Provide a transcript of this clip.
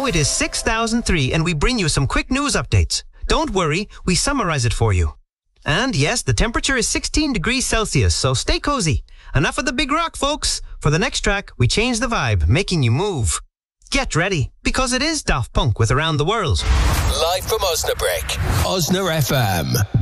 Now it is 6003 and we bring you some quick news updates. Don't worry, we summarize it for you. And yes, the temperature is 16 degrees Celsius, so stay cozy. Enough of the big rock, folks. For the next track, we change the vibe, making you move. Get ready, because it is Daft Punk with Around the World. Live from Osnabrück, Osna FM.